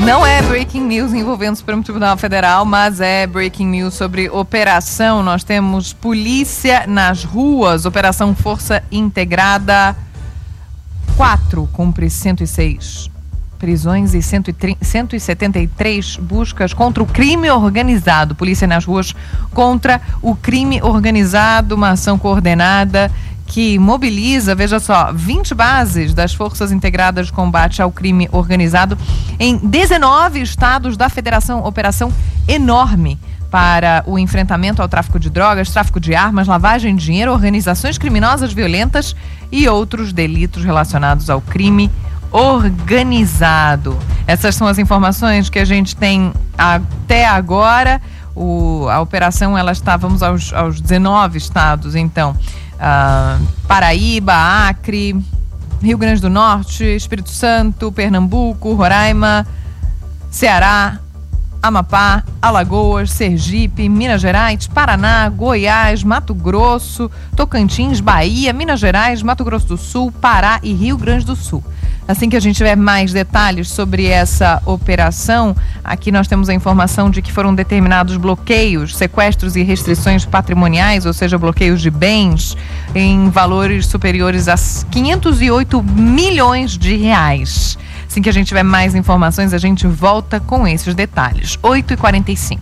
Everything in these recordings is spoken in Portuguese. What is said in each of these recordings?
Não é breaking news envolvendo o Supremo Tribunal Federal, mas é breaking news sobre operação. Nós temos polícia nas ruas, operação Força Integrada 4, cumpre 106 prisões e 173 buscas contra o crime organizado. Polícia nas ruas contra o crime organizado, uma ação coordenada que mobiliza, veja só, 20 bases das Forças Integradas de Combate ao Crime Organizado em 19 estados da Federação. Operação enorme para o enfrentamento ao tráfico de drogas, tráfico de armas, lavagem de dinheiro, organizações criminosas violentas e outros delitos relacionados ao crime organizado. Essas são as informações que a gente tem até agora. A operação, ela está, vamos aos 19 estados, então. Paraíba, Acre, Rio Grande do Norte, Espírito Santo, Pernambuco, Roraima, Ceará, Amapá, Alagoas, Sergipe, Minas Gerais, Paraná, Goiás, Mato Grosso, Tocantins, Bahia, Minas Gerais, Mato Grosso do Sul, Pará e Rio Grande do Sul. Assim que a gente tiver mais detalhes sobre essa operação, aqui nós temos a informação de que foram determinados bloqueios, sequestros e restrições patrimoniais, ou seja, bloqueios de bens em valores superiores a 508 milhões de reais. Assim que a gente tiver mais informações, a gente volta com esses detalhes. 8h45.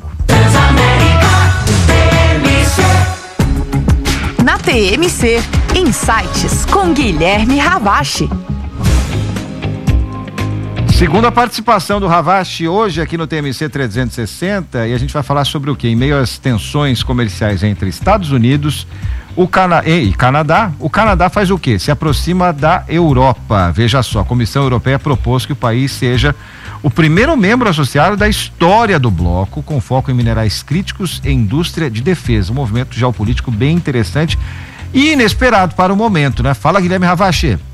Na TMC, Insights com Guilherme Ravache. Segunda participação do Ravache hoje aqui no TMC 360, e a gente vai falar sobre o quê? Em meio às tensões comerciais entre Estados Unidos e Canadá, o Canadá faz o quê? Se aproxima da Europa. Veja só, a Comissão Europeia propôs que o país seja o primeiro membro associado da história do bloco, com foco em minerais críticos e indústria de defesa. Um movimento geopolítico bem interessante e inesperado para o momento, né? Fala, Guilherme Ravache. O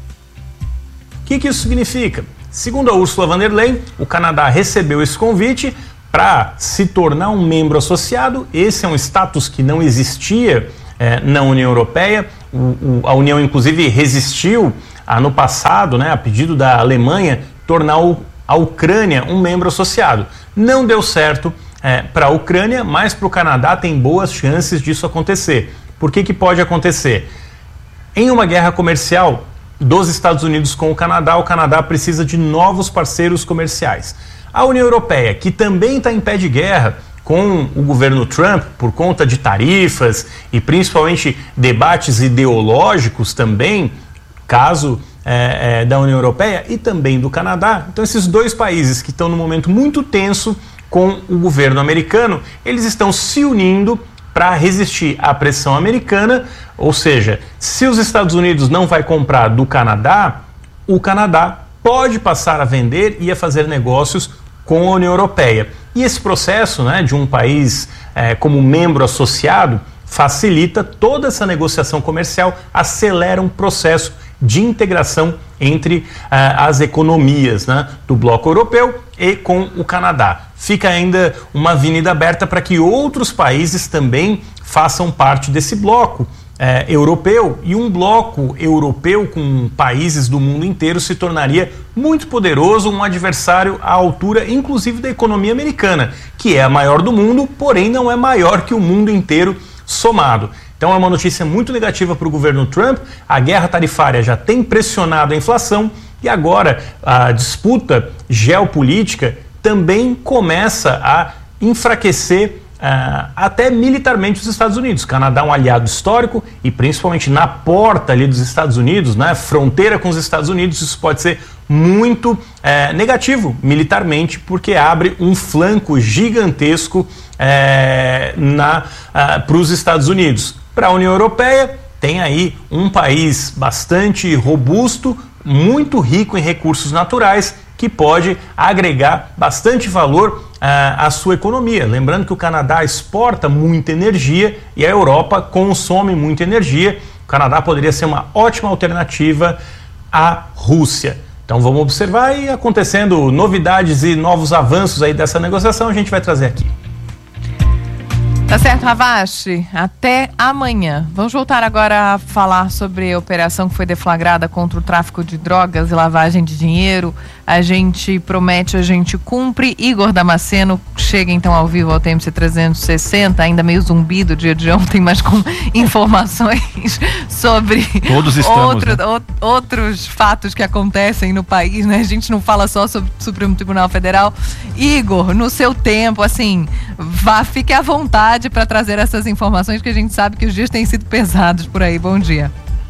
que isso significa? Segundo a Ursula von der Leyen, o Canadá recebeu esse convite para se tornar um membro associado. Esse é um status que não existia na União Europeia. A União, inclusive, resistiu no passado, a pedido da Alemanha, tornar a Ucrânia um membro associado. Não deu certo para a Ucrânia, mas para o Canadá tem boas chances disso acontecer. Por que pode acontecer? Em uma guerra comercial dos Estados Unidos com o Canadá precisa de novos parceiros comerciais. A União Europeia, que também está em pé de guerra com o governo Trump por conta de tarifas e principalmente debates ideológicos também, caso da União Europeia e também do Canadá. Então esses dois países que estão num momento muito tenso com o governo americano, eles estão se unindo para resistir à pressão americana, ou seja, se os Estados Unidos não vai comprar do Canadá, o Canadá pode passar a vender e a fazer negócios com a União Europeia. E esse processo, de um país como membro associado facilita toda essa negociação comercial, acelera um processo de integração entre as economias do bloco europeu e com o Canadá. Fica ainda uma avenida aberta para que outros países também façam parte desse bloco europeu, e um bloco europeu com países do mundo inteiro se tornaria muito poderoso, um adversário à altura inclusive da economia americana, que é a maior do mundo, porém não é maior que o mundo inteiro somado. Então é uma notícia muito negativa para o governo Trump. A guerra tarifária já tem pressionado a inflação e agora a disputa geopolítica também começa a enfraquecer até militarmente os Estados Unidos. O Canadá é um aliado histórico e principalmente na porta ali dos Estados Unidos, fronteira com os Estados Unidos, isso pode ser muito negativo militarmente, porque abre um flanco gigantesco para os Estados Unidos. Para a União Europeia, tem aí um país bastante robusto, muito rico em recursos naturais, que pode agregar bastante valor à sua economia. Lembrando que o Canadá exporta muita energia e a Europa consome muita energia. O Canadá poderia ser uma ótima alternativa à Rússia. Então vamos observar, e acontecendo novidades e novos avanços aí dessa negociação, a gente vai trazer aqui. Tá certo, Ravache. Até amanhã. Vamos voltar agora a falar sobre a operação que foi deflagrada contra o tráfico de drogas e lavagem de dinheiro. A gente promete, a gente cumpre. Igor Damasceno chega então ao vivo ao TMC 360, ainda meio zumbi do dia de ontem, mas com informações sobre Todos estamos, outros fatos que acontecem no país, né? A gente não fala só sobre o Supremo Tribunal Federal. Igor, no seu tempo, assim, fique à vontade para trazer essas informações, que a gente sabe que os dias têm sido pesados por aí. Bom dia.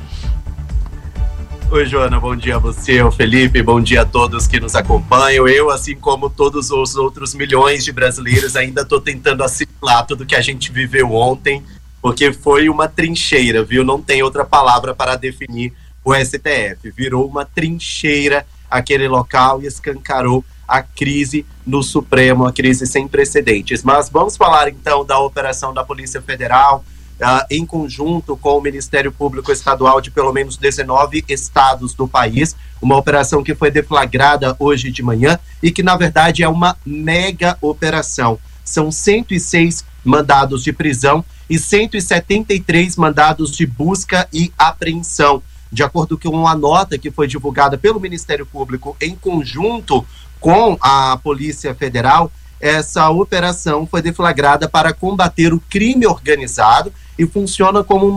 Oi, Joana, bom dia a você, ao Felipe, bom dia a todos que nos acompanham. Eu, assim como todos os outros milhões de brasileiros, ainda estou tentando assimilar tudo que a gente viveu ontem, porque foi uma trincheira, viu? Não tem outra palavra para definir o STF. Virou uma trincheira aquele local e escancarou a crise no Supremo, a crise sem precedentes. Mas vamos falar então da operação da Polícia Federal, em conjunto com o Ministério Público Estadual de pelo menos 19 estados do país, uma operação que foi deflagrada hoje de manhã e que na verdade é uma mega operação. São 106 mandados de prisão e 173 mandados de busca e apreensão. De acordo com uma nota que foi divulgada pelo Ministério Público em conjunto com a Polícia Federal, essa operação foi deflagrada para combater o crime organizado e funciona como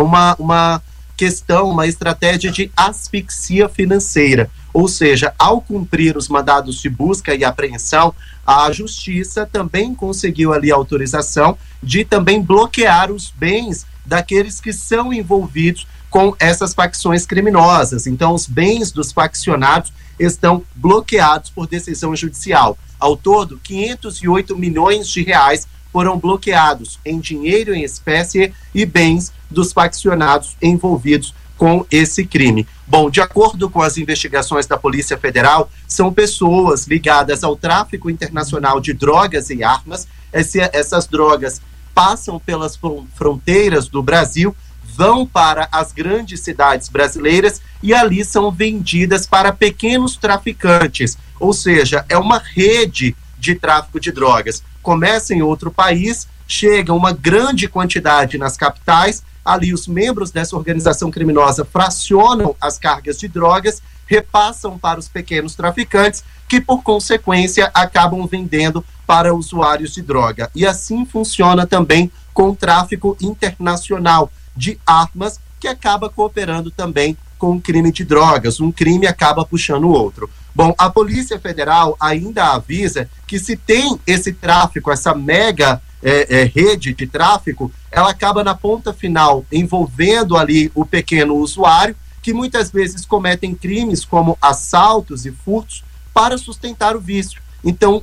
uma questão, uma estratégia de asfixia financeira. Ou seja, ao cumprir os mandados de busca e apreensão, a Justiça também conseguiu ali a autorização de também bloquear os bens daqueles que são envolvidos com essas facções criminosas. Então, os bens dos faccionados estão bloqueados por decisão judicial. Ao todo, 508 milhões de reais foram bloqueados em dinheiro em espécie e bens dos faccionados envolvidos com esse crime. Bom, de acordo com as investigações da Polícia Federal, são pessoas ligadas ao tráfico internacional de drogas e armas. Essas drogas passam pelas fronteiras do Brasil, vão para as grandes cidades brasileiras e ali são vendidas para pequenos traficantes. Ou seja, é uma rede de tráfico de drogas. Começa em outro país, chega uma grande quantidade nas capitais, ali os membros dessa organização criminosa fracionam as cargas de drogas, repassam para os pequenos traficantes, que por consequência acabam vendendo para usuários de droga. E assim funciona também com o tráfico internacional de armas, que acaba cooperando também com o crime de drogas. Um crime acaba puxando o outro. Bom, a Polícia Federal ainda avisa que se tem esse tráfico, essa mega rede de tráfico, ela acaba na ponta final envolvendo ali o pequeno usuário, que muitas vezes cometem crimes como assaltos e furtos para sustentar o vício. Então,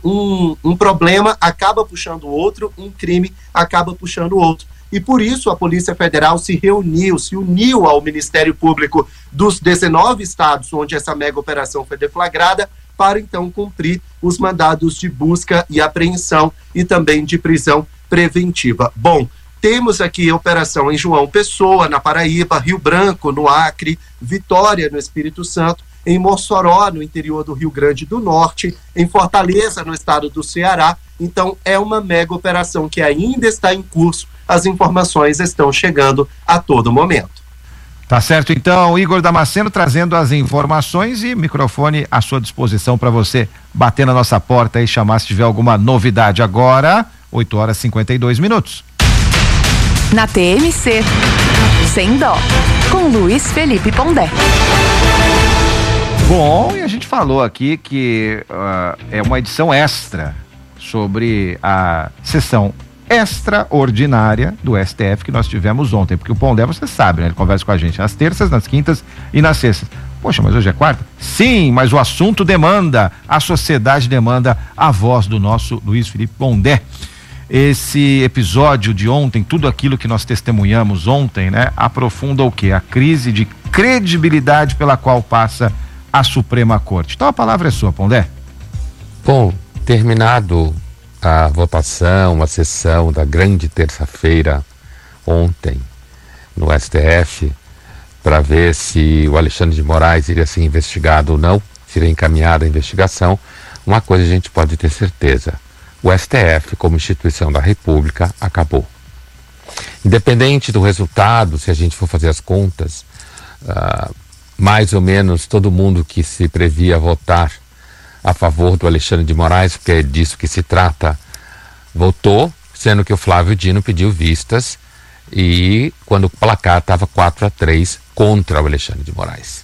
um problema acaba puxando o outro, um crime acaba puxando o outro. E por isso a Polícia Federal se uniu ao Ministério Público dos 19 estados onde essa mega operação foi deflagrada, para então cumprir os mandados de busca e apreensão e também de prisão preventiva. Bom, temos aqui operação em João Pessoa, na Paraíba, Rio Branco, no Acre, Vitória, no Espírito Santo, em Mossoró, no interior do Rio Grande do Norte, em Fortaleza, no estado do Ceará. Então, é uma mega operação que ainda está em curso. As informações estão chegando a todo momento. Tá certo, então, Igor Damasceno trazendo as informações e microfone à sua disposição para você bater na nossa porta e chamar se tiver alguma novidade. Agora, 8h52. Na TMC, Sem Dó, com Luiz Felipe Pondé. Bom, e a gente falou aqui que é uma edição extra sobre a sessão extraordinária do STF que nós tivemos ontem, porque o Pondé, você sabe, né? Ele conversa com a gente nas terças, nas quintas e nas sextas. Poxa, mas hoje é quarta? Sim, mas o assunto demanda, a sociedade demanda a voz do nosso Luiz Felipe Pondé. Esse episódio de ontem, tudo aquilo que nós testemunhamos ontem, né? Aprofunda o quê? A crise de credibilidade pela qual passa a Suprema Corte. Então a palavra é sua, Pondé. Bom, terminado a votação, a sessão da grande terça-feira ontem no STF, para ver se o Alexandre de Moraes iria ser investigado ou não, se iria encaminhada a investigação, uma coisa a gente pode ter certeza: o STF, como instituição da República, acabou. Independente do resultado, se a gente for fazer as contas, mais ou menos todo mundo que se previa votar a favor do Alexandre de Moraes, porque é disso que se trata, votou, sendo que o Flávio Dino pediu vistas, e quando o placar estava 4-3 contra o Alexandre de Moraes.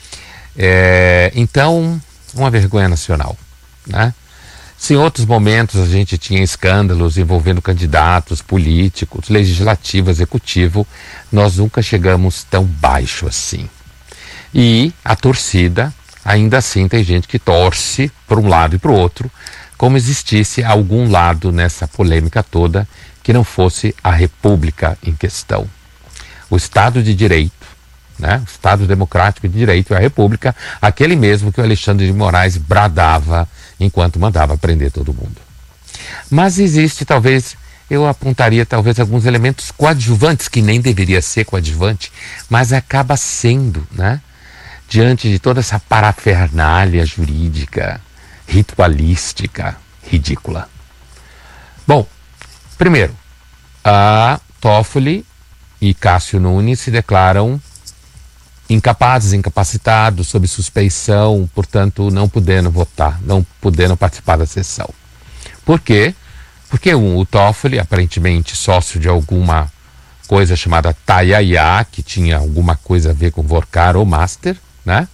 Então, uma vergonha nacional, né? Se em outros momentos a gente tinha escândalos envolvendo candidatos políticos, legislativo, executivo, nós nunca chegamos tão baixo assim. E a torcida, ainda assim, tem gente que torce para um lado e para o outro, como existisse algum lado nessa polêmica toda que não fosse a República em questão. O Estado de Direito, né? O Estado Democrático de Direito e a República, aquele mesmo que o Alexandre de Moraes bradava enquanto mandava prender todo mundo. Mas existe, talvez, eu apontaria talvez alguns elementos coadjuvantes, que nem deveria ser coadjuvante, mas acaba sendo, né? Diante de toda essa parafernália jurídica, ritualística, ridícula. Bom, primeiro, a Toffoli e Cássio Nunes se declaram incapazes, incapacitados, sob suspeição, portanto, não podendo votar, não podendo participar da sessão. Por quê? Porque o Toffoli, aparentemente sócio de alguma coisa chamada Tayaya, que tinha alguma coisa a ver com Vorcar ou Master, né?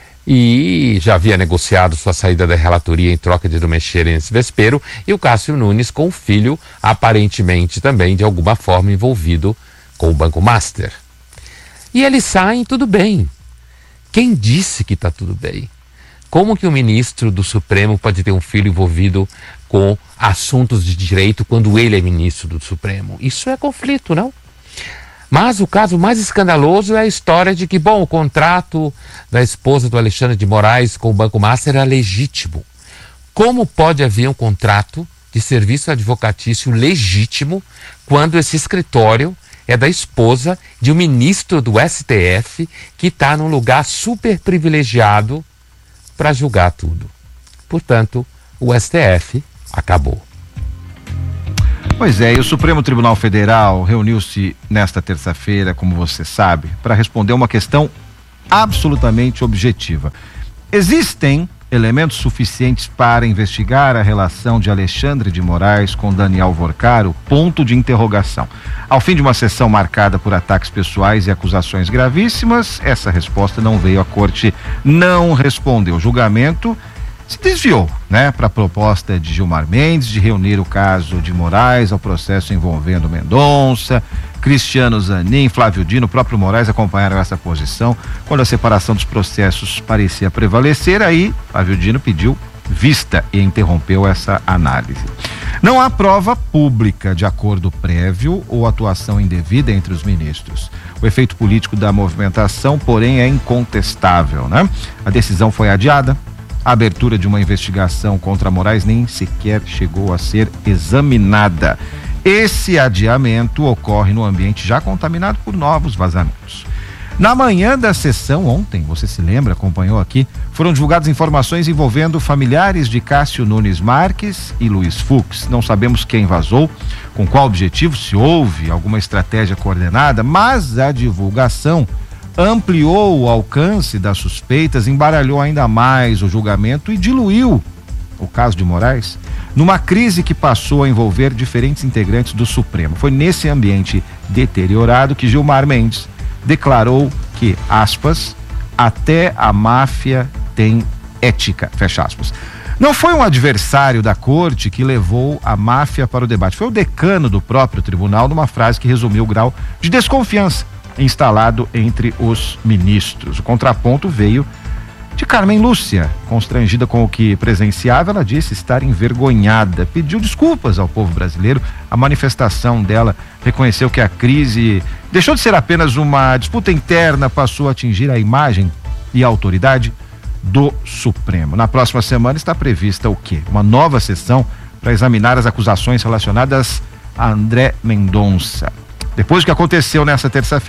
E já havia negociado sua saída da relatoria em troca de não mexerem nesse vespeiro, e o Cássio Nunes com o filho, aparentemente também de alguma forma envolvido com o Banco Master. E eles saem tudo bem. Quem disse que está tudo bem? Como que o ministro do Supremo pode ter um filho envolvido com assuntos de direito quando ele é ministro do Supremo? Isso é conflito, não? Mas o caso mais escandaloso é a história de que, bom, o contrato da esposa do Alexandre de Moraes com o Banco Master era legítimo. Como pode haver um contrato de serviço advocatício legítimo quando esse escritório é da esposa de um ministro do STF que está num lugar super privilegiado para julgar tudo? Portanto, o STF acabou. Pois é, e o Supremo Tribunal Federal reuniu-se nesta terça-feira, como você sabe, para responder uma questão absolutamente objetiva. Existem elementos suficientes para investigar a relação de Alexandre de Moraes com Daniel Vorcar? Ponto de interrogação. Ao fim de uma sessão marcada por ataques pessoais e acusações gravíssimas, essa resposta não veio. A corte não respondeu. O julgamento se desviou, né, para a proposta de Gilmar Mendes de reunir o caso de Moraes ao processo envolvendo Mendonça, Cristiano Zanin, Flávio Dino. O próprio Moraes acompanharam essa posição quando a separação dos processos parecia prevalecer. Aí Flávio Dino pediu vista e interrompeu essa análise. Não há prova pública de acordo prévio ou atuação indevida entre os ministros. O efeito político da movimentação, porém, é incontestável, né? A decisão foi adiada. A abertura de uma investigação contra Moraes nem sequer chegou a ser examinada. Esse adiamento ocorre no ambiente já contaminado por novos vazamentos. Na manhã da sessão ontem, você se lembra, acompanhou aqui, foram divulgadas informações envolvendo familiares de Cássio Nunes Marques e Luiz Fux. Não sabemos quem vazou, com qual objetivo, se houve alguma estratégia coordenada, mas a divulgação ampliou o alcance das suspeitas, embaralhou ainda mais o julgamento e diluiu o caso de Moraes numa crise que passou a envolver diferentes integrantes do Supremo. Foi nesse ambiente deteriorado que Gilmar Mendes declarou que, aspas, até a máfia tem ética, fecha aspas. Não foi um adversário da corte que levou a máfia para o debate, foi o decano do próprio tribunal, numa frase que resumiu o grau de desconfiança instalado entre os ministros. O contraponto veio de Carmen Lúcia, constrangida com o que presenciava. Ela disse estar envergonhada, pediu desculpas ao povo brasileiro. A manifestação dela reconheceu que a crise deixou de ser apenas uma disputa interna, passou a atingir a imagem e a autoridade do Supremo. Na próxima semana está prevista o quê? Uma nova sessão para examinar as acusações relacionadas a André Mendonça. Depois do que aconteceu nessa terça-feira,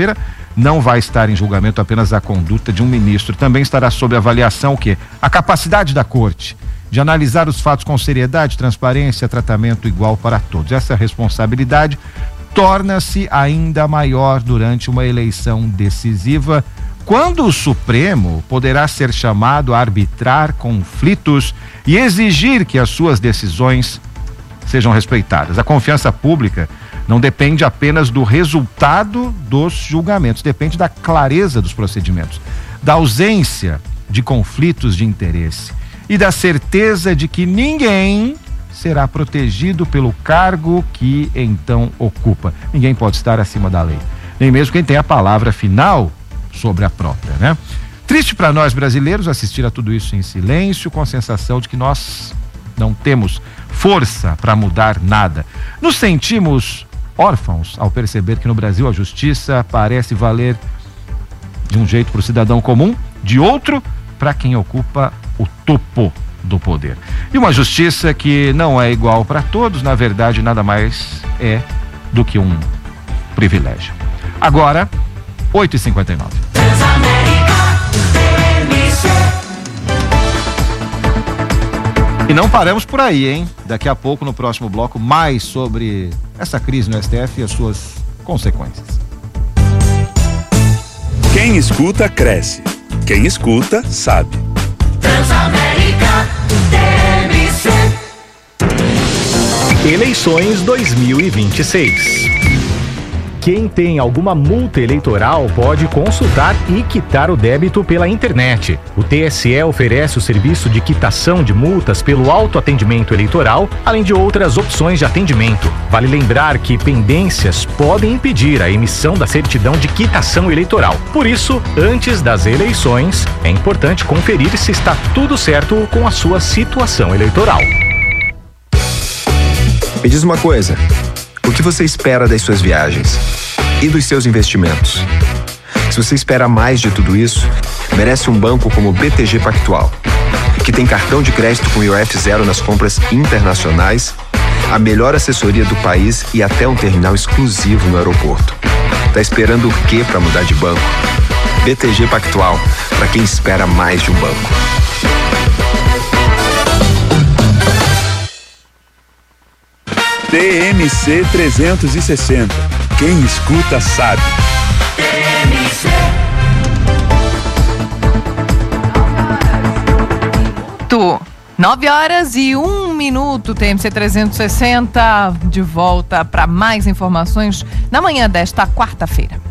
não vai estar em julgamento apenas a conduta de um ministro. Também estará sob avaliação o quê? A capacidade da corte de analisar os fatos com seriedade, transparência, tratamento igual para todos. Essa responsabilidade torna-se ainda maior durante uma eleição decisiva, quando o Supremo poderá ser chamado a arbitrar conflitos e exigir que as suas decisões sejam respeitadas. A confiança pública não depende apenas do resultado dos julgamentos, depende da clareza dos procedimentos, da ausência de conflitos de interesse e da certeza de que ninguém será protegido pelo cargo que então ocupa. Ninguém pode estar acima da lei, nem mesmo quem tem a palavra final sobre a própria, né? Triste para nós brasileiros assistir a tudo isso em silêncio, com a sensação de que nós não temos força para mudar nada. Nos sentimos órfãos ao perceber que no Brasil a justiça parece valer de um jeito para o cidadão comum, de outro para quem ocupa o topo do poder. E uma justiça que não é igual para todos, na verdade, nada mais é do que um privilégio. Agora, 8h59. E não paramos por aí, hein? Daqui a pouco, no próximo bloco, mais sobre essa crise no STF e as suas consequências. Quem escuta, cresce. Quem escuta, sabe. Transamérica TMC. Eleições 2026. Quem tem alguma multa eleitoral pode consultar e quitar o débito pela internet. O TSE oferece o serviço de quitação de multas pelo autoatendimento eleitoral, além de outras opções de atendimento. Vale lembrar que pendências podem impedir a emissão da certidão de quitação eleitoral. Por isso, antes das eleições, é importante conferir se está tudo certo com a sua situação eleitoral. Me diz uma coisa. O que você espera das suas viagens e dos seus investimentos? Se você espera mais de tudo isso, merece um banco como o BTG Pactual, que tem cartão de crédito com IOF zero nas compras internacionais, a melhor assessoria do país e até um terminal exclusivo no aeroporto. Tá esperando o quê para mudar de banco? BTG Pactual, para quem espera mais de um banco. TMC 360. Quem escuta sabe. TMC. 9h01, TMC 360, de volta para mais informações na manhã desta quarta-feira.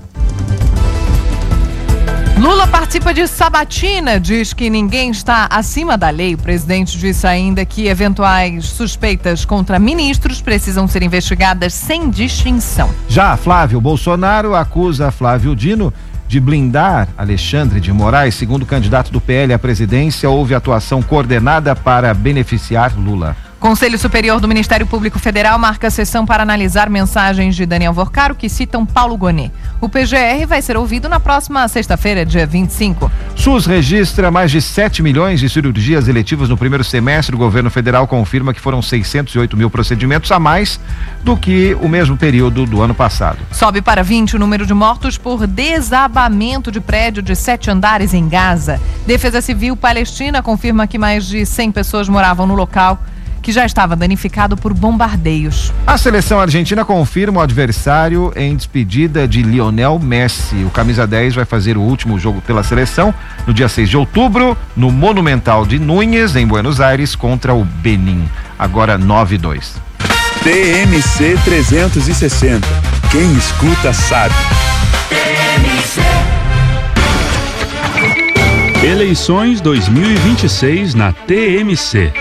Lula participa de sabatina, diz que ninguém está acima da lei. O presidente disse ainda que eventuais suspeitas contra ministros precisam ser investigadas sem distinção. Já Flávio Bolsonaro acusa Flávio Dino de blindar Alexandre de Moraes. Segundo o candidato do PL à presidência, houve atuação coordenada para beneficiar Lula. Conselho Superior do Ministério Público Federal marca a sessão para analisar mensagens de Daniel Vorcaro que citam Paulo Gonet. O PGR vai ser ouvido na próxima sexta-feira, dia 25. SUS registra mais de 7 milhões de cirurgias eletivas no primeiro semestre. O governo federal confirma que foram 608 mil procedimentos a mais do que o mesmo período do ano passado. Sobe para 20 o número de mortos por desabamento de prédio de 7 andares em Gaza. Defesa Civil Palestina confirma que mais de 100 pessoas moravam no local, que já estava danificado por bombardeios. A seleção argentina confirma o adversário em despedida de Lionel Messi. O camisa 10 vai fazer o último jogo pela seleção no dia 6 de outubro, no Monumental de Núñez, em Buenos Aires, contra o Benin. Agora 9-2. TMC 360. Quem escuta sabe. Eleições 2026 na TMC.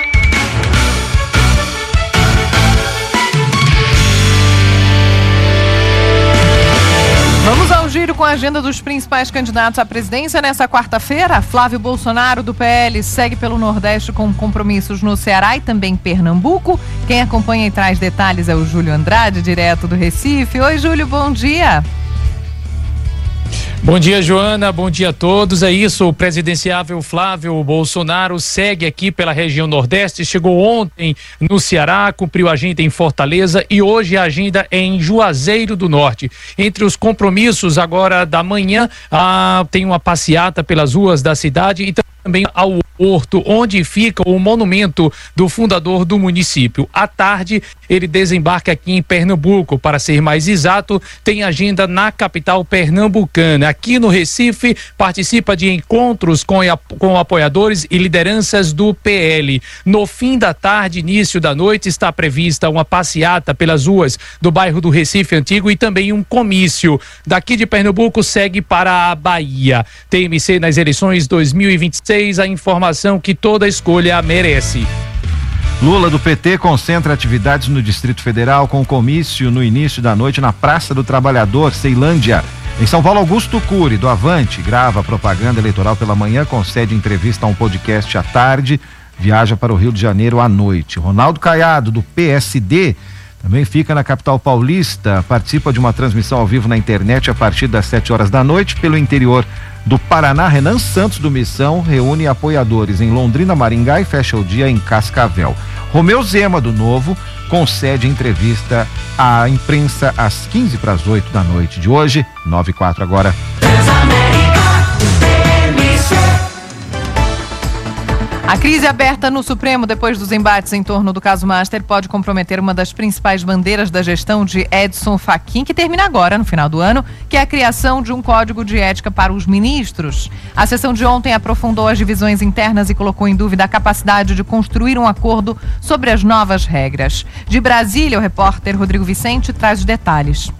Vamos ao giro com a agenda dos principais candidatos à presidência nessa quarta-feira. Flávio Bolsonaro, do PL, segue pelo Nordeste com compromissos no Ceará e também Pernambuco. Quem acompanha e traz detalhes é o Júlio Andrade, direto do Recife. Oi, Júlio, bom dia. Bom dia, Joana, bom dia a todos. É isso, o presidenciável Flávio Bolsonaro segue aqui pela região Nordeste, chegou ontem no Ceará, cumpriu a agenda em Fortaleza e hoje a agenda é em Juazeiro do Norte. Entre os compromissos agora da manhã, tem uma passeata pelas ruas da cidade e também ao Horto, onde fica o monumento do fundador do município. À tarde, ele desembarca aqui em Pernambuco, para ser mais exato, tem agenda na capital pernambucana. Aqui no Recife, participa de encontros com apoiadores e lideranças do PL. No fim da tarde, início da noite, está prevista uma passeata pelas ruas do bairro do Recife Antigo e também um comício. Daqui de Pernambuco, segue para a Bahia. TMC nas eleições 2026, a informação que toda escolha merece. Lula do PT concentra atividades no Distrito Federal com comício no início da noite na Praça do Trabalhador, Ceilândia. Em São Paulo, Augusto Cury, do Avante, grava propaganda eleitoral pela manhã, concede entrevista a um podcast à tarde, viaja para o Rio de Janeiro à noite. Ronaldo Caiado, do PSD, também fica na capital paulista, participa de uma transmissão ao vivo na internet a partir das 7 horas da noite pelo interior do Paraná. Renan Santos, do Missão, reúne apoiadores em Londrina, Maringá e fecha o dia em Cascavel. Romeu Zema, do Novo, concede entrevista à imprensa às 7:45 da noite de hoje, 9:04 agora. A crise aberta no Supremo depois dos embates em torno do caso Master pode comprometer uma das principais bandeiras da gestão de Edson Fachin, que termina agora, no final do ano, que é a criação de um código de ética para os ministros. A sessão de ontem aprofundou as divisões internas e colocou em dúvida a capacidade de construir um acordo sobre as novas regras. De Brasília, o repórter Rodrigo Vicente traz os detalhes.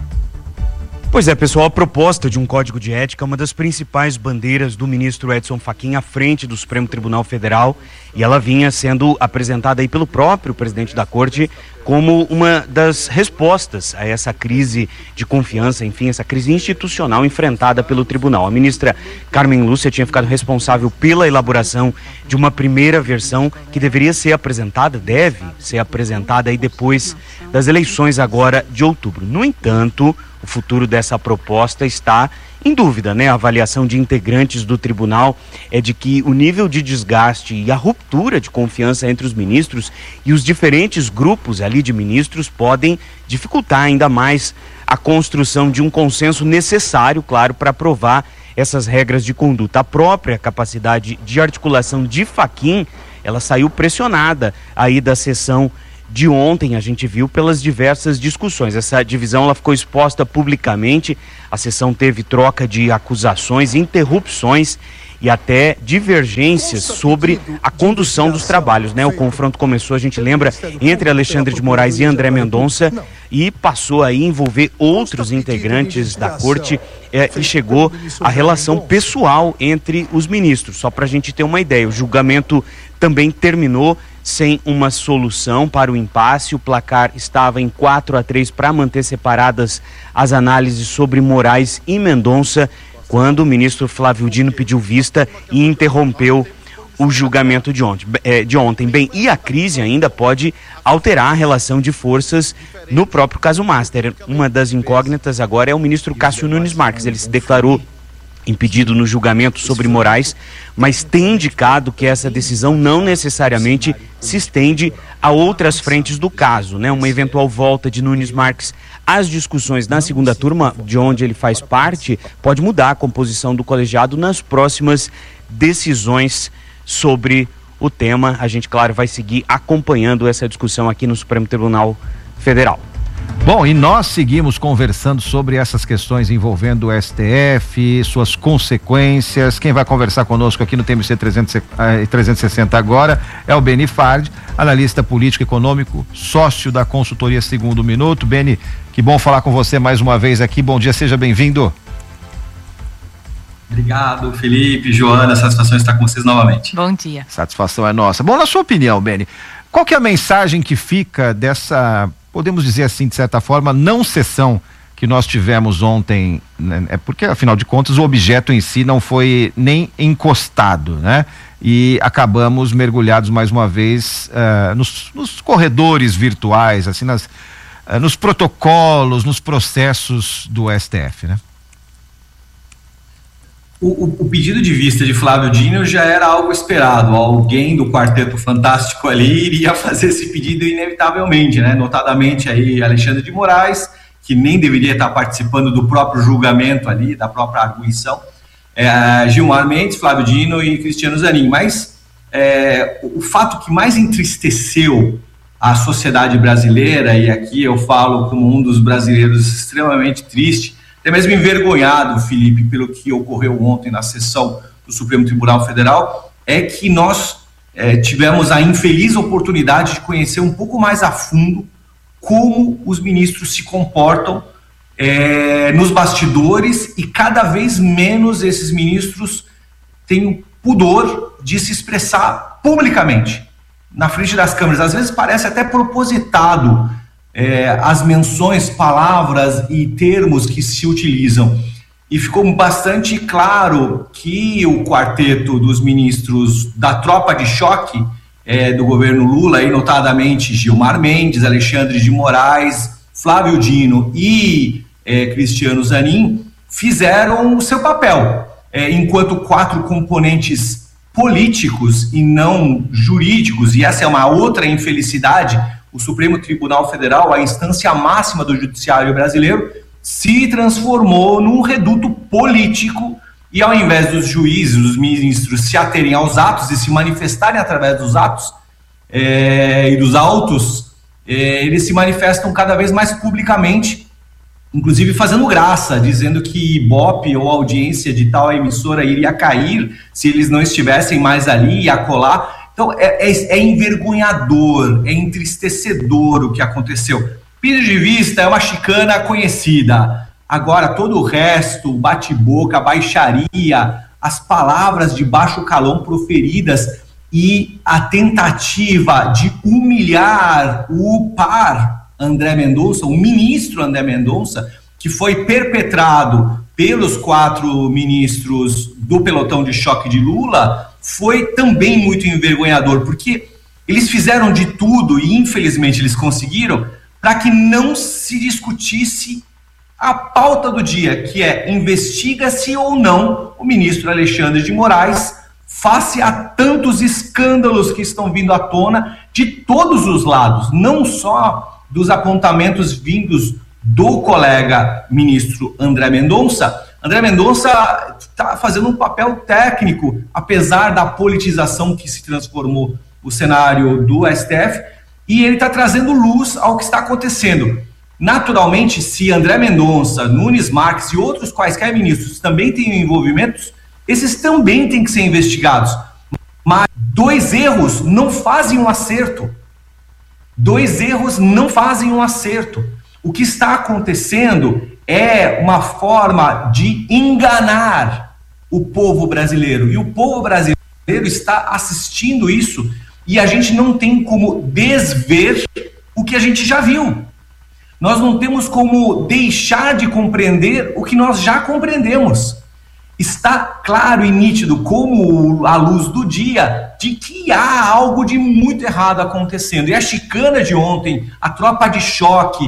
Pois é, pessoal, a proposta de um código de ética é uma das principais bandeiras do ministro Edson Fachin à frente do Supremo Tribunal Federal, e ela vinha sendo apresentada aí pelo próprio presidente da Corte como uma das respostas a essa crise de confiança, enfim, essa crise institucional enfrentada pelo tribunal. A ministra Carmen Lúcia tinha ficado responsável pela elaboração de uma primeira versão que deveria ser apresentada, deve ser apresentada aí depois das eleições agora de outubro. No entanto, o futuro dessa proposta está em dúvida, né? A avaliação de integrantes do tribunal é de que o nível de desgaste e a ruptura de confiança entre os ministros e os diferentes grupos ali de ministros podem dificultar ainda mais a construção de um consenso necessário, claro, para aprovar essas regras de conduta. A própria capacidade de articulação de Fachin, ela saiu pressionada aí da sessão de ontem, a gente viu pelas diversas discussões. Essa divisão ela ficou exposta publicamente, a sessão teve troca de acusações, interrupções e até divergências sobre a condução dos trabalhos, né? O confronto começou, a gente lembra, entre Alexandre de Moraes e André Mendonça e passou a envolver outros integrantes da corte e chegou à relação pessoal entre os ministros. Só para a gente ter uma ideia, o julgamento também terminou sem uma solução para o impasse. O placar estava em 4-3 para manter separadas as análises sobre Moraes e Mendonça, quando o ministro Flávio Dino pediu vista e interrompeu o julgamento de ontem. Bem, e a crise ainda pode alterar a relação de forças no próprio caso Master. Uma das incógnitas agora é o ministro Cássio Nunes Marques. Ele se declarou impedido no julgamento sobre Moraes, mas tem indicado que essa decisão não necessariamente se estende a outras frentes do caso, né? Uma eventual volta de Nunes Marques às discussões na segunda turma, de onde ele faz parte, pode mudar a composição do colegiado nas próximas decisões sobre o tema. A gente, claro, vai seguir acompanhando essa discussão aqui no Supremo Tribunal Federal. Bom, e nós seguimos conversando sobre essas questões envolvendo o STF, suas consequências. Quem vai conversar conosco aqui no TMC 360 agora é o Beni Fardi, analista político e econômico, sócio da consultoria Segundo Minuto. Beni, que bom falar com você mais uma vez aqui. Bom dia, seja bem-vindo. Obrigado, Felipe, Joana, satisfação estar com vocês novamente. Bom dia. Satisfação é nossa. Bom, na sua opinião, Beni, qual que é a mensagem que fica dessa, podemos dizer assim, de certa forma, não sessão que nós tivemos ontem, né? É porque, afinal de contas, o objeto em si não foi nem encostado, né? E acabamos mergulhados mais uma vez nos corredores virtuais, assim, nos protocolos, nos processos do STF, né? O pedido de vista de Flávio Dino já era algo esperado. Alguém do Quarteto Fantástico ali iria fazer esse pedido inevitavelmente, né? Notadamente aí Alexandre de Moraes, que nem deveria estar participando do próprio julgamento ali, da própria arguição, Gilmar Mendes, Flávio Dino e Cristiano Zanin. Mas o fato que mais entristeceu a sociedade brasileira, e aqui eu falo como um dos brasileiros extremamente triste, até mesmo envergonhado, Felipe, pelo que ocorreu ontem na sessão do Supremo Tribunal Federal, é que nós tivemos a infeliz oportunidade de conhecer um pouco mais a fundo como os ministros se comportam nos bastidores, e cada vez menos esses ministros têm o pudor de se expressar publicamente, na frente das câmeras. Às vezes parece até propositado as menções, palavras e termos que se utilizam. E ficou bastante claro que o quarteto dos ministros da tropa de choque do governo Lula, aí notadamente Gilmar Mendes, Alexandre de Moraes, Flávio Dino e Cristiano Zanin, fizeram o seu papel, enquanto 4 componentes políticos e não jurídicos, e essa é uma outra infelicidade. O Supremo Tribunal Federal, a instância máxima do judiciário brasileiro, se transformou num reduto político, e ao invés dos juízes, os ministros se aterem aos atos e se manifestarem através dos atos e dos autos, eles se manifestam cada vez mais publicamente, inclusive fazendo graça, dizendo que Ibope ou audiência de tal emissora iria cair se eles não estivessem mais ali e acolá. Então, é envergonhador, é entristecedor o que aconteceu. Pedido de vista é uma chicana conhecida. Agora, todo o resto, bate-boca, baixaria, as palavras de baixo calão proferidas e a tentativa de humilhar o par André Mendonça, o ministro André Mendonça, que foi perpetrado pelos 4 ministros do pelotão de choque de Lula, foi também muito envergonhador, porque eles fizeram de tudo, e infelizmente eles conseguiram, para que não se discutisse a pauta do dia, que é: investiga-se ou não o ministro Alexandre de Moraes, face a tantos escândalos que estão vindo à tona de todos os lados, não só dos apontamentos vindos do colega ministro André Mendonça. André Mendonça está fazendo um papel técnico, apesar da politização que se transformou o cenário do STF, e ele está trazendo luz ao que está acontecendo. Naturalmente, se André Mendonça, Nunes Marques e outros quaisquer ministros também têm envolvimentos, esses também têm que ser investigados. Mas 2 erros não fazem um acerto. 2 erros não fazem um acerto. O que está acontecendo é uma forma de enganar o povo brasileiro. E o povo brasileiro está assistindo isso, e a gente não tem como desver o que a gente já viu. Nós não temos como deixar de compreender o que nós já compreendemos. Está claro e nítido, como a luz do dia, de que há algo de muito errado acontecendo. E a chicana de ontem, a tropa de choque,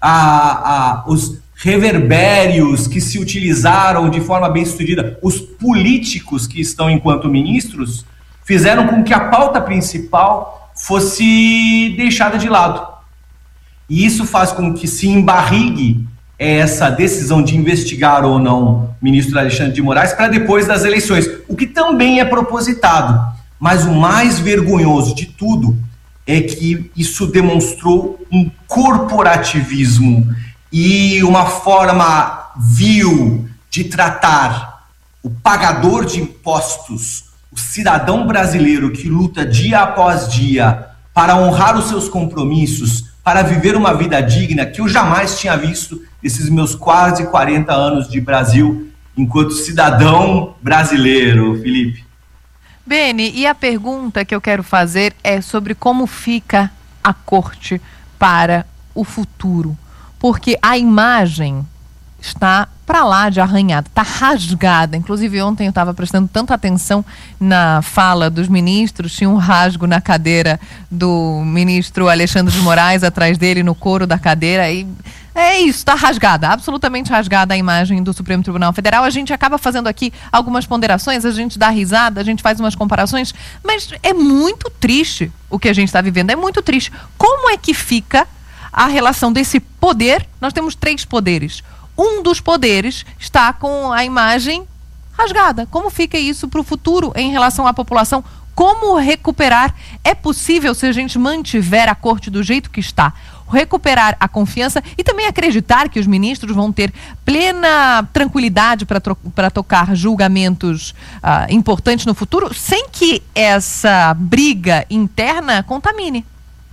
os reverbérios que se utilizaram de forma bem sucedida, os políticos que estão enquanto ministros, fizeram com que a pauta principal fosse deixada de lado. E isso faz com que se embarrigue essa decisão de investigar ou não o ministro Alexandre de Moraes para depois das eleições, o que também é propositado. Mas o mais vergonhoso de tudo é que isso demonstrou um corporativismo e uma forma vil de tratar o pagador de impostos, o cidadão brasileiro que luta dia após dia para honrar os seus compromissos, para viver uma vida digna, que eu jamais tinha visto nesses meus quase 40 anos de Brasil enquanto cidadão brasileiro, Felipe. Beni, e a pergunta que eu quero fazer é sobre como fica a corte para o futuro, porque a imagem está pra lá de arranhada, tá rasgada. Inclusive ontem eu estava prestando tanta atenção na fala dos ministros, tinha um rasgo na cadeira do ministro Alexandre de Moraes, atrás dele, no couro da cadeira, e é isso, tá rasgada, absolutamente rasgada a imagem do Supremo Tribunal Federal. A gente acaba fazendo aqui algumas ponderações, a gente dá risada, a gente faz umas comparações, mas é muito triste o que a gente está vivendo, é muito triste. Como é que fica a relação desse poder? Nós temos 3 poderes. Um dos poderes está com a imagem rasgada. Como fica isso para o futuro em relação à população? Como recuperar? É possível, se a gente mantiver a corte do jeito que está, recuperar a confiança e também acreditar que os ministros vão ter plena tranquilidade para tocar julgamentos importantes no futuro, sem que essa briga interna contamine?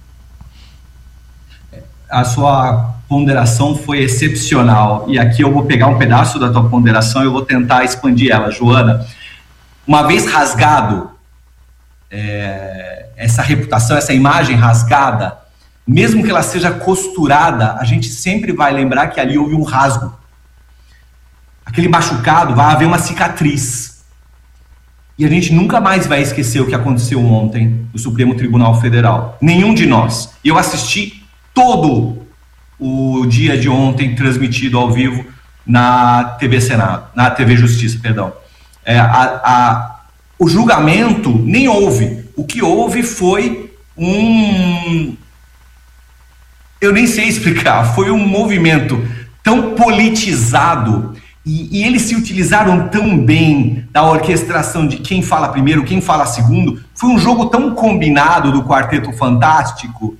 A sua ponderação foi excepcional. E aqui eu vou pegar um pedaço da tua ponderação e eu vou tentar expandir ela, Joana. Uma vez rasgado, essa reputação, essa imagem rasgada, mesmo que ela seja costurada, a gente sempre vai lembrar que ali houve um rasgo. Aquele machucado, vai haver uma cicatriz. E a gente nunca mais vai esquecer o que aconteceu ontem no Supremo Tribunal Federal. Nenhum de nós. Eu assisti todo o dia de ontem transmitido ao vivo na TV Senado, na TV Justiça, perdão. O julgamento nem houve. O que houve foi eu nem sei explicar, foi um movimento tão politizado e eles se utilizaram tão bem da orquestração de quem fala primeiro, quem fala segundo. Foi um jogo tão combinado do Quarteto Fantástico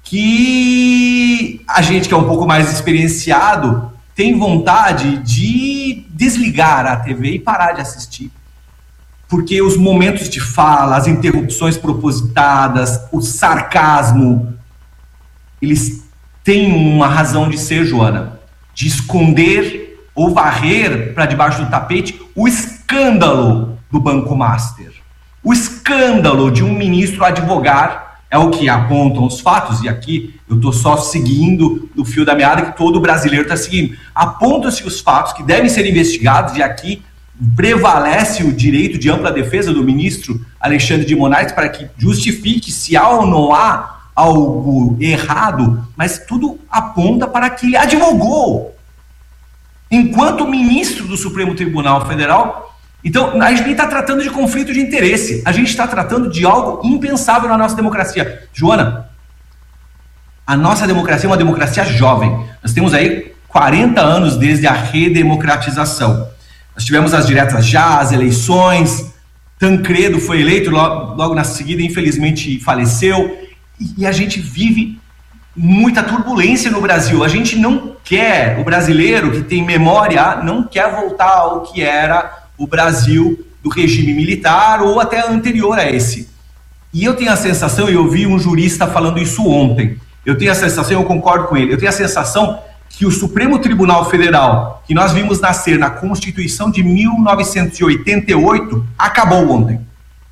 que a gente que é um pouco mais experienciado tem vontade de desligar a TV e parar de assistir. Porque os momentos de fala, as interrupções propositadas, o sarcasmo, eles têm uma razão de ser, Joana, de esconder ou varrer para debaixo do tapete o escândalo do Banco Master. O escândalo de um ministro advogar. É o que apontam os fatos, e aqui eu estou só seguindo o fio da meada que todo brasileiro está seguindo. Apontam-se os fatos que devem ser investigados, e aqui prevalece o direito de ampla defesa do ministro Alexandre de Moraes para que justifique se há ou não há algo errado, mas tudo aponta para que ele advogou enquanto ministro do Supremo Tribunal Federal. Então, a gente nem está tratando de conflito de interesse, a gente está tratando de algo impensável na nossa democracia. Joana, a nossa democracia é uma democracia jovem. Nós temos aí 40 anos desde a redemocratização. Nós tivemos as diretas já, as eleições, Tancredo foi eleito, logo na seguida, infelizmente, faleceu, e a gente vive muita turbulência no Brasil. A gente não quer, o brasileiro que tem memória, não quer voltar ao que era o Brasil do regime militar ou até anterior a esse. E eu tenho a sensação, e eu vi um jurista falando isso ontem, eu tenho a sensação, eu concordo com ele, eu tenho a sensação que o Supremo Tribunal Federal, que nós vimos nascer na Constituição de 1988, acabou ontem.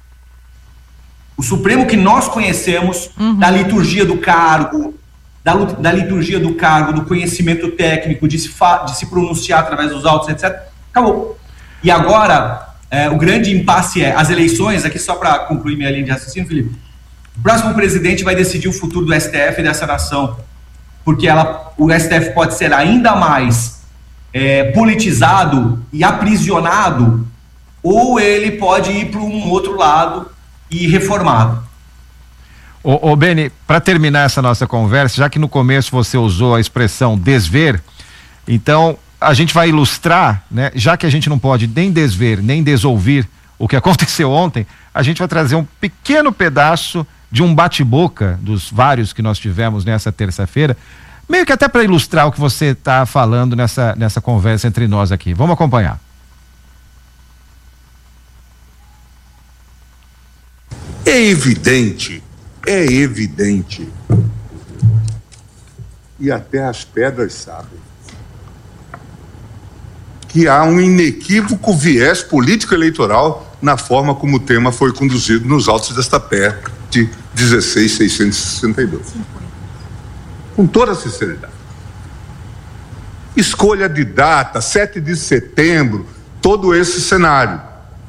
O Supremo que nós conhecemos, da liturgia do cargo, da liturgia do cargo, do conhecimento técnico, de se pronunciar através dos autos, etc., acabou. E agora, o grande impasse é as eleições, aqui só para concluir minha linha de raciocínio, Felipe, o próximo presidente vai decidir o futuro do STF e dessa nação, porque o STF pode ser ainda mais politizado e aprisionado, ou ele pode ir para um outro lado e reformado. Ô Beni, para terminar essa nossa conversa, já que no começo você usou a expressão desver, então a gente vai ilustrar, né? Já que a gente não pode nem desver, nem desouvir o que aconteceu ontem, a gente vai trazer um pequeno pedaço de um bate-boca dos vários que nós tivemos nessa terça-feira, meio que até para ilustrar o que você está falando nessa conversa entre nós aqui. Vamos acompanhar. É evidente, e até as pedras sabem, que há um inequívoco viés político-eleitoral na forma como o tema foi conduzido nos autos desta PEC de 16.662. Com toda a sinceridade. escolha de data, 7 de setembro, todo esse cenário.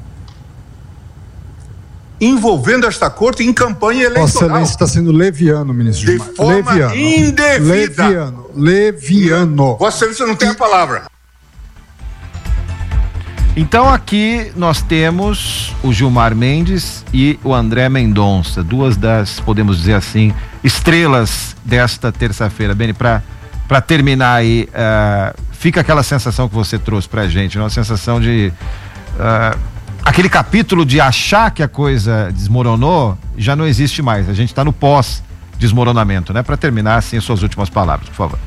Envolvendo esta corte em campanha eleitoral. Vossa Excelência está sendo leviano, ministro Gilmar. De forma indevida. Leviano. Vossa Excelência não tem a palavra. Então aqui nós temos o Gilmar Mendes e o André Mendonça, duas das, podemos dizer assim, estrelas desta terça-feira. Beni, para terminar aí, fica aquela sensação que você trouxe pra gente, uma sensação de aquele capítulo de achar que a coisa desmoronou já não existe mais, a gente está no pós-desmoronamento, né? Para terminar, assim, suas últimas palavras, por favor.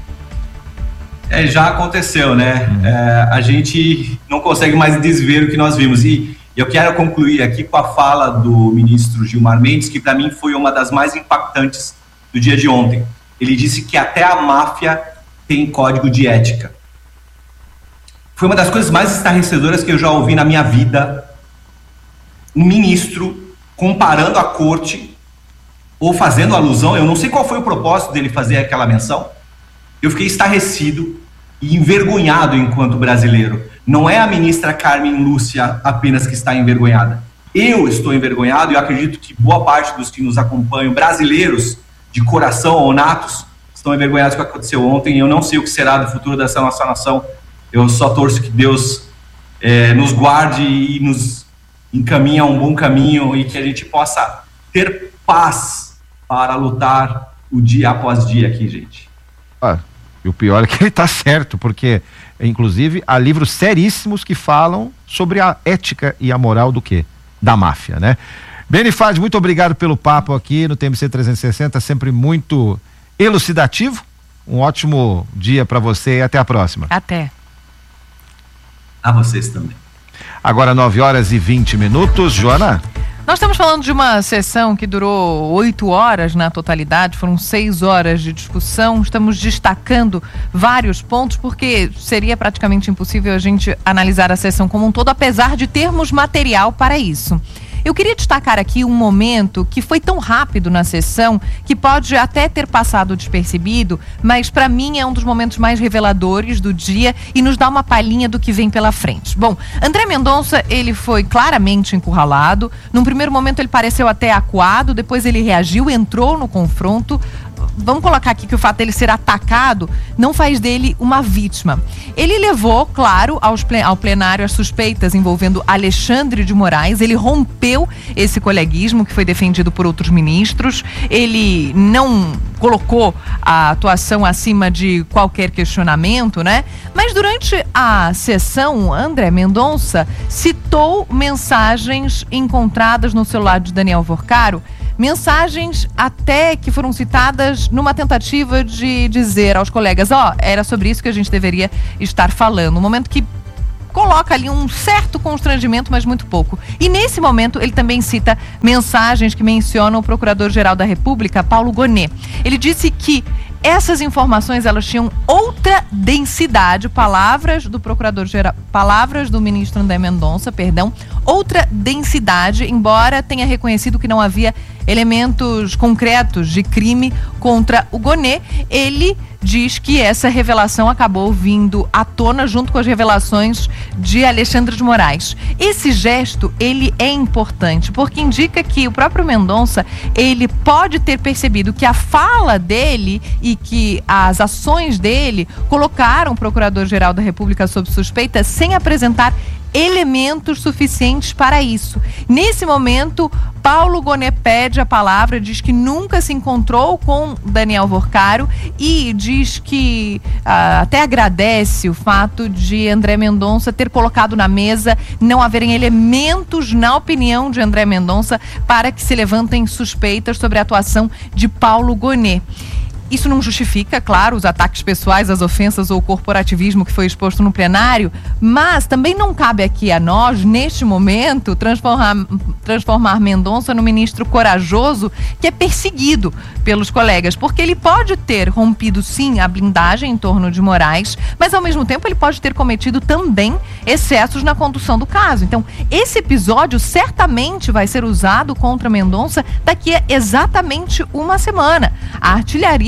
Já aconteceu, né? A gente não consegue mais desver o que nós vimos. E eu quero concluir aqui com a fala do ministro Gilmar Mendes, que para mim foi uma das mais impactantes do dia de ontem. Ele disse que até a máfia tem código de ética. Foi uma das coisas mais estarrecedoras que eu já ouvi na minha vida. Um ministro comparando a corte, ou fazendo alusão, eu não sei qual foi o propósito dele fazer aquela menção. Eu fiquei estarrecido e envergonhado enquanto brasileiro. Não é a ministra Carmen Lúcia apenas que está envergonhada. Eu estou envergonhado e eu acredito que boa parte dos que nos acompanham, brasileiros de coração ou natos, estão envergonhados com o que aconteceu ontem. E eu não sei o que será do futuro dessa nossa nação. Eu só torço que Deus nos guarde e nos encaminhe a um bom caminho e que a gente possa ter paz para lutar o dia após dia aqui, gente. E o pior é que ele está certo, porque inclusive há livros seríssimos que falam sobre a ética e a moral do quê? Da máfia, né? Beni Fad, muito obrigado pelo papo aqui no TMC 360, sempre muito elucidativo. Um ótimo dia para você e até a próxima. Até. A vocês também. Agora 9h20, Joana. Nós estamos falando de uma sessão que durou 8 horas na totalidade, foram 6 horas de discussão. Estamos destacando vários pontos porque seria praticamente impossível a gente analisar a sessão como um todo, apesar de termos material para isso. Eu queria destacar aqui um momento que foi tão rápido na sessão que pode até ter passado despercebido, mas para mim é um dos momentos mais reveladores do dia e nos dá uma palhinha do que vem pela frente. Bom, André Mendonça, ele foi claramente encurralado. Num primeiro momento ele pareceu até acuado, depois ele reagiu, entrou no confronto. Vamos colocar aqui que o fato dele ser atacado não faz dele uma vítima. Ele levou, claro, ao plenário as suspeitas envolvendo Alexandre de Moraes. Ele rompeu esse coleguismo que foi defendido por outros ministros. Ele não colocou a atuação acima de qualquer questionamento, né? Mas durante a sessão, André Mendonça citou mensagens encontradas no celular de Daniel Vorcaro, mensagens até que foram citadas numa tentativa de dizer aos colegas, era sobre isso que a gente deveria estar falando. Um momento que coloca ali um certo constrangimento, mas muito pouco. E nesse momento ele também cita mensagens que mencionam o Procurador-Geral da República, Paulo Gonet. Ele disse que essas informações, elas tinham outra densidade, palavras do ministro André Mendonça, outra densidade, embora tenha reconhecido que não havia elementos concretos de crime contra o Gonet. Ele diz que essa revelação acabou vindo à tona junto com as revelações de Alexandre de Moraes. Esse gesto, ele é importante, porque indica que o próprio Mendonça, ele pode ter percebido que a fala dele e que as ações dele colocaram o Procurador-Geral da República sob suspeita sem apresentar elementos suficientes para isso. Nesse momento, Paulo Gonet pede a palavra, diz que nunca se encontrou com Daniel Vorcaro e diz que até agradece o fato de André Mendonça ter colocado na mesa não haverem elementos, na opinião de André Mendonça, para que se levantem suspeitas sobre a atuação de Paulo Gonet. Isso não justifica, claro, os ataques pessoais, as ofensas ou o corporativismo que foi exposto no plenário, mas também não cabe aqui a nós, neste momento, transformar Mendonça no ministro corajoso que é perseguido pelos colegas, porque ele pode ter rompido, sim, a blindagem em torno de Moraes, mas ao mesmo tempo ele pode ter cometido também excessos na condução do caso. Então, esse episódio certamente vai ser usado contra Mendonça daqui a exatamente uma semana. A artilharia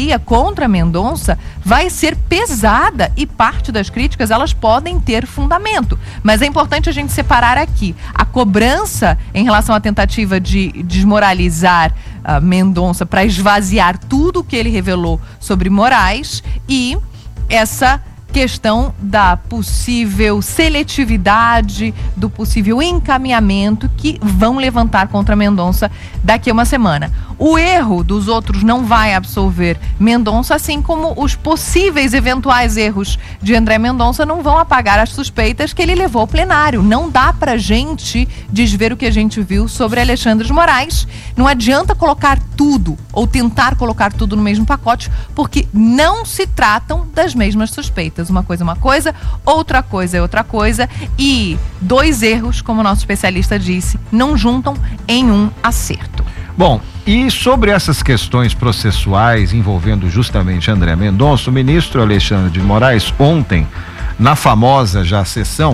Procuradoria contra Mendonça vai ser pesada e parte das críticas elas podem ter fundamento. Mas é importante a gente separar aqui a cobrança em relação à tentativa de desmoralizar Mendonça para esvaziar tudo o que ele revelou sobre Moraes e essa questão da possível seletividade, do possível encaminhamento que vão levantar contra Mendonça daqui a uma semana. O erro dos outros não vai absolver Mendonça, assim como os possíveis eventuais erros de André Mendonça não vão apagar as suspeitas que ele levou ao plenário. Não dá pra gente desver o que a gente viu sobre Alexandre de Moraes. Não adianta colocar tudo ou tentar colocar tudo no mesmo pacote, porque não se tratam das mesmas suspeitas. Uma coisa é uma coisa, outra coisa é outra coisa, e dois erros, como o nosso especialista disse, não juntam em um acerto. Bom, e sobre essas questões processuais envolvendo justamente André Mendonça, o ministro Alexandre de Moraes, ontem, na famosa já sessão,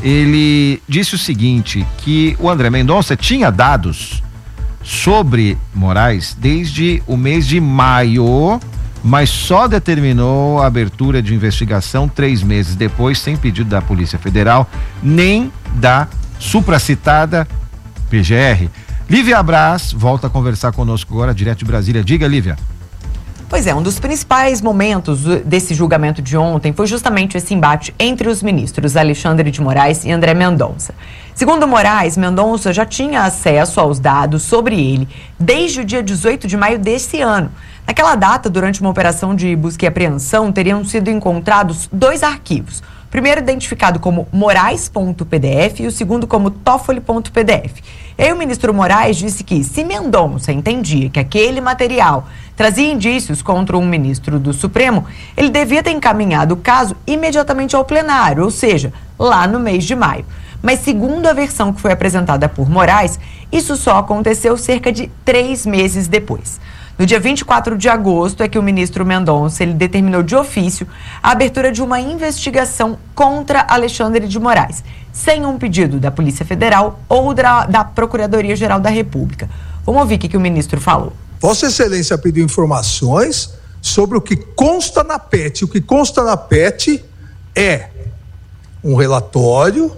ele disse o seguinte, que o André Mendonça tinha dados sobre Moraes desde o mês de maio, mas só determinou a abertura de investigação 3 meses depois, sem pedido da Polícia Federal, nem da supracitada PGR. Lívia Braz volta a conversar conosco agora, direto de Brasília. Diga, Lívia. Pois é, um dos principais momentos desse julgamento de ontem foi justamente esse embate entre os ministros Alexandre de Moraes e André Mendonça. Segundo Moraes, Mendonça já tinha acesso aos dados sobre ele desde o dia 18 de maio desse ano. Naquela data, durante uma operação de busca e apreensão, teriam sido encontrados 2 arquivos. O primeiro identificado como Moraes.pdf e o segundo como Toffoli.pdf. E aí o ministro Moraes disse que, se Mendonça entendia que aquele material trazia indícios contra um ministro do Supremo, ele devia ter encaminhado o caso imediatamente ao plenário, ou seja, lá no mês de maio. Mas segundo a versão que foi apresentada por Moraes, isso só aconteceu cerca de 3 meses depois. No dia 24 de agosto é que o ministro Mendonça ele determinou de ofício a abertura de uma investigação contra Alexandre de Moraes, sem um pedido da Polícia Federal ou da Procuradoria-Geral da República. Vamos ouvir o que o ministro falou. Vossa Excelência pediu informações sobre o que consta na PET. O que consta na PET é um relatório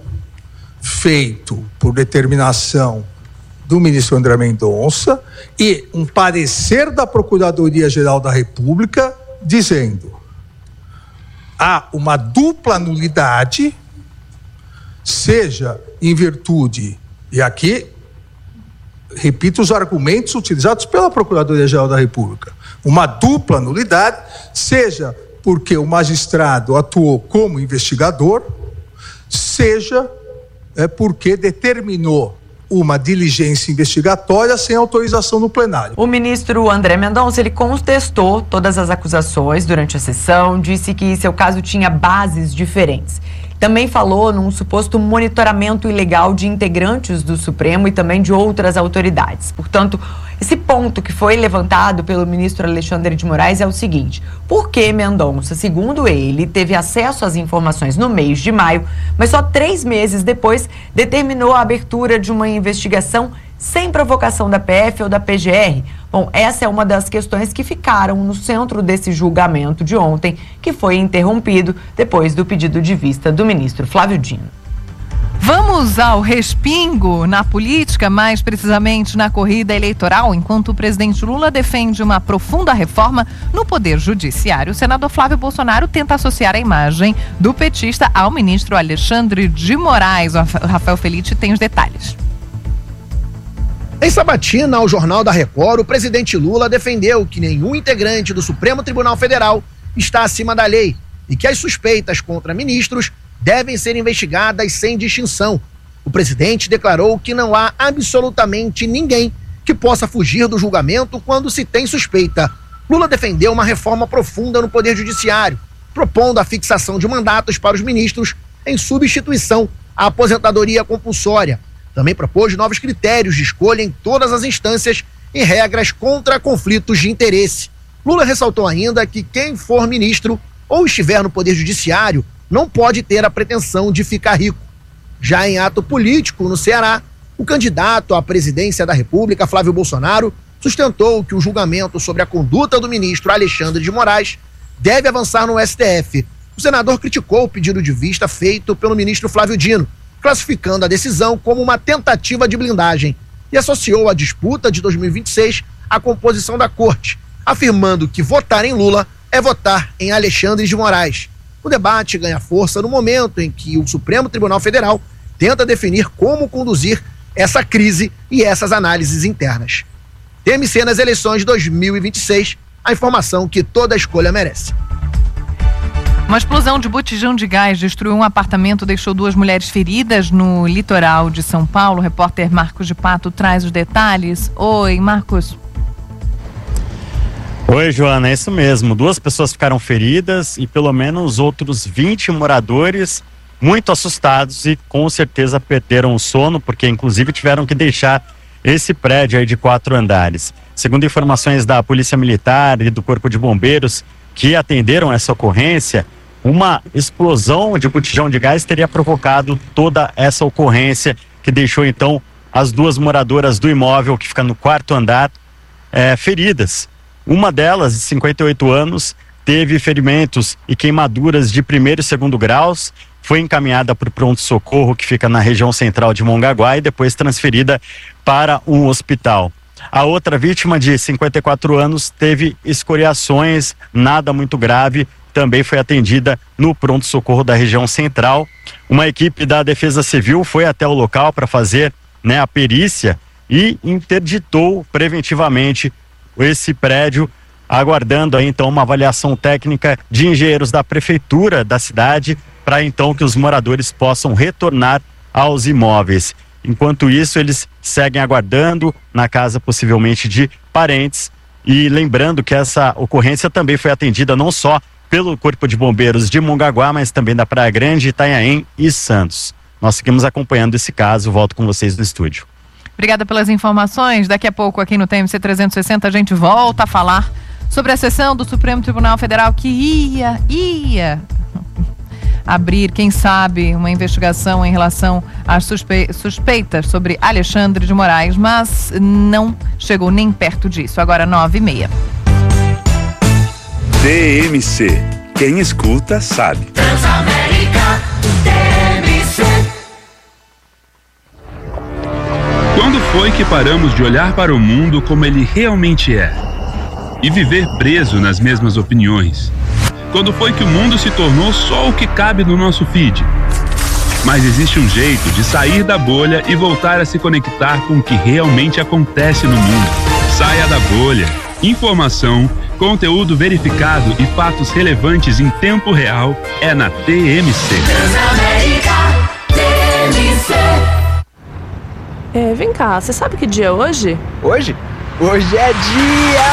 feito por determinação do ministro André Mendonça e um parecer da Procuradoria-Geral da República dizendo: há uma dupla nulidade, seja em virtude, e aqui repito os argumentos utilizados pela Procuradoria-Geral da República, uma dupla nulidade, seja porque o magistrado atuou como investigador, seja porque determinou uma diligência investigatória sem autorização no plenário. O ministro André Mendonça, ele contestou todas as acusações durante a sessão, disse que seu caso tinha bases diferentes. Também falou num suposto monitoramento ilegal de integrantes do Supremo e também de outras autoridades. Portanto, esse ponto que foi levantado pelo ministro Alexandre de Moraes é o seguinte: por que Mendonça, segundo ele, teve acesso às informações no mês de maio, mas só 3 meses depois determinou a abertura de uma investigação sem provocação da PF ou da PGR? Bom, essa é uma das questões que ficaram no centro desse julgamento de ontem, que foi interrompido depois do pedido de vista do ministro Flávio Dino. Vamos ao respingo na política, mais precisamente na corrida eleitoral. Enquanto o presidente Lula defende uma profunda reforma no Poder Judiciário, o senador Flávio Bolsonaro tenta associar a imagem do petista ao ministro Alexandre de Moraes. O Rafael Felitti tem os detalhes. Em sabatina ao Jornal da Record, o presidente Lula defendeu que nenhum integrante do Supremo Tribunal Federal está acima da lei e que as suspeitas contra ministros devem ser investigadas sem distinção. O presidente declarou que não há absolutamente ninguém que possa fugir do julgamento quando se tem suspeita. Lula defendeu uma reforma profunda no Poder Judiciário, propondo a fixação de mandatos para os ministros em substituição à aposentadoria compulsória. Também propôs novos critérios de escolha em todas as instâncias e regras contra conflitos de interesse. Lula ressaltou ainda que quem for ministro ou estiver no Poder Judiciário não pode ter a pretensão de ficar rico. Já em ato político no Ceará, o candidato à presidência da República, Flávio Bolsonaro, sustentou que o julgamento sobre a conduta do ministro Alexandre de Moraes deve avançar no STF. O senador criticou o pedido de vista feito pelo ministro Flávio Dino, classificando a decisão como uma tentativa de blindagem, e associou a disputa de 2026 à composição da corte, afirmando que votar em Lula é votar em Alexandre de Moraes. O debate ganha força no momento em que o Supremo Tribunal Federal tenta definir como conduzir essa crise e essas análises internas. TMC nas eleições de 2026, a informação que toda escolha merece. Uma explosão de botijão de gás destruiu um apartamento, deixou 2 mulheres feridas no litoral de São Paulo. O repórter Marcos de Pato traz os detalhes. Oi, Marcos. Oi, Joana, é isso mesmo. 2 pessoas ficaram feridas e pelo menos outros 20 moradores muito assustados e com certeza perderam o sono, porque inclusive tiveram que deixar esse prédio aí de 4 andares. Segundo informações da Polícia Militar e do Corpo de Bombeiros que atenderam essa ocorrência, uma explosão de botijão de gás teria provocado toda essa ocorrência, que deixou então as 2 moradoras do imóvel, que fica no 4º andar, feridas. Uma delas, de 58 anos, teve ferimentos e queimaduras de 1º e 2º graus, foi encaminhada para o pronto-socorro, que fica na região central de Mongaguá, e depois transferida para um hospital. A outra vítima, de 54 anos, teve escoriações, nada muito grave, também foi atendida no pronto-socorro da região central. Uma equipe da Defesa Civil foi até o local para fazer, a perícia e interditou preventivamente esse prédio, aguardando aí então uma avaliação técnica de engenheiros da prefeitura da cidade, para então que os moradores possam retornar aos imóveis. Enquanto isso, eles seguem aguardando na casa possivelmente de parentes, e lembrando que essa ocorrência também foi atendida não só pelo Corpo de Bombeiros de Mongaguá, mas também da Praia Grande, Itanhaém e Santos. Nós seguimos acompanhando esse caso. Volto com vocês no estúdio. Obrigada pelas informações. Daqui a pouco aqui no TMC 360 a gente volta a falar sobre a sessão do Supremo Tribunal Federal que ia abrir, quem sabe, uma investigação em relação às suspeitas sobre Alexandre de Moraes, mas não chegou nem perto disso. Agora 9h30. TMC. Quem escuta sabe. Transamérica TMC. Quando foi que paramos de olhar para o mundo como ele realmente é? E viver preso nas mesmas opiniões? Quando foi que o mundo se tornou só o que cabe no nosso feed? Mas existe um jeito de sair da bolha e voltar a se conectar com o que realmente acontece no mundo. Saia da bolha. Informação, conteúdo verificado e fatos relevantes em tempo real é na TMC. Transamérica TMC. Vem cá, você sabe que dia é hoje? Hoje? Hoje é dia